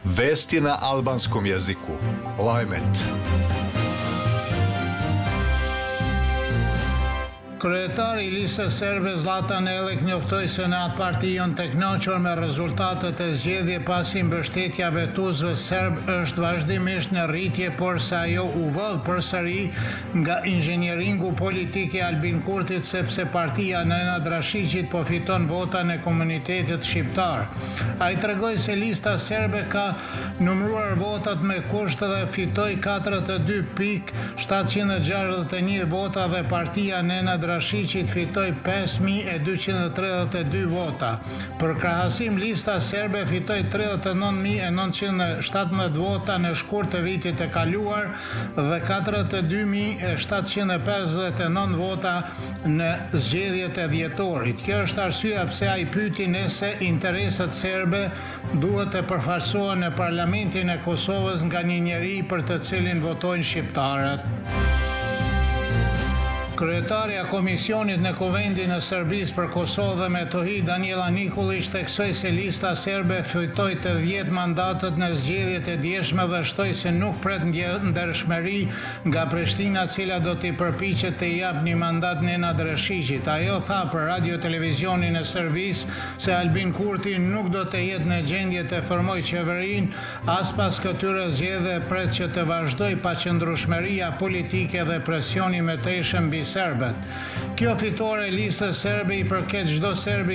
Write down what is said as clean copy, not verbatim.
Vesti na albanskom jeziku. Lajmet. Kryetari i listës serbe Zlatan Elek njoftoi se në atë parti janë të kënaqur me rezultatet e zgjedhjeve pasi mbështetja vetuesve serb është vazhdimisht në rritje, por se ajo u vëll përsëri nga inxhinieringu politik i Albin Kurtit, sepse partia Nena Drashiqit po fiton vota në komunitetet shqiptar. Ai tregoi se lista serbe ka numëruar votat me kusht dhe fitoi 42.761 vota dhe partia Nena Drashiqit fitoi 5.232 vota. Për krahasim, lista serbe fitoi 39.917 vota në shkurt të vitit e kaluar dhe 42.759 vota në zgjedhjet e dhjetorit. Kjo është arsyeja pse ai pyeti nëse interesat serbe duhet të përfaqësohen në Parlamentin e Kosovës nga një njeri për të cilin votojnë shqiptarët. Kryetaria Komisionit në Kuvendin e Serbisë për Kosovë dhe Metohi, Daniela Nikolić, theksoi se lista serbe fitoi të 10 mandatet në zgjedhjet e dieshme dhe shtoi se nuk pret ndershmëri nga Prishtina, e cila do t'i përpiqet të japë një mandat Nena Drashiqit. Ajo tha për radio televizionin e Serbisë se Albin Kurti nuk do të jetë në gjendje të formojë qeverinë as pas këtyre zgjedhjeve, pret që të vazhdojë paqëndrueshmëria politike dhe presioni më tejshëm mbi serbët. Kjo fitore e listës serbe i përket çdo serbi